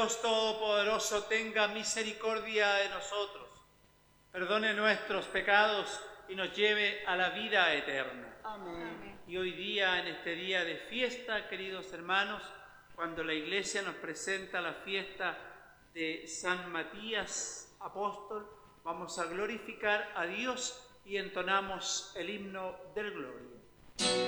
Dios Todopoderoso tenga misericordia de nosotros, perdone nuestros pecados y nos lleve a la vida eterna. Amén. Y hoy día, en este día de fiesta, queridos hermanos, cuando la Iglesia nos presenta la fiesta de San Matías Apóstol, vamos a glorificar a Dios y entonamos el himno del Gloria.